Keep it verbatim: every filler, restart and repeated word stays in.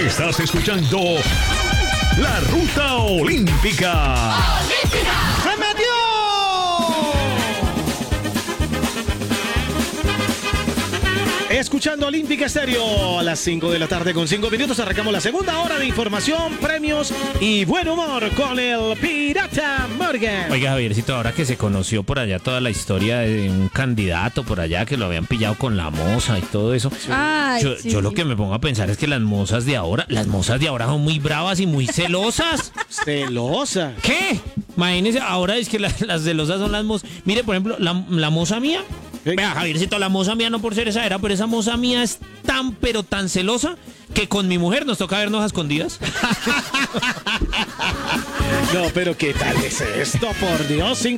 Estás escuchando La Ruta Olímpica. ¡Olímpica! ¡Se metió! Escuchando Olímpica Estéreo a las cinco de la tarde con cinco minutos. Arrancamos la segunda hora de información, premios y buen humor con el Pirata Morgan. Oiga, Javiercito, ahora que se conoció por allá toda la historia de un candidato por allá que lo habían pillado con la moza y todo eso. Ay, yo, sí. yo lo que me pongo a pensar es que las mozas de ahora, las mozas de ahora son muy bravas y muy celosas. Celosa. ¿Qué? Imagínense, ahora es que las, las celosas son las mozas. Mire, por ejemplo, la, la moza mía. Vea, Javiercito, la moza mía no por ser esa era, pero esa moza mía es tan, pero tan celosa que con mi mujer nos toca vernos a escondidas. No, pero ¿qué tal es esto? Por Dios,